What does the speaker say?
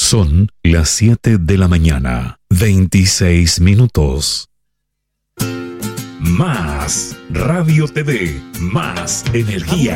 Son las 7 de la mañana, 26 minutos. Más Radio TV, más energía.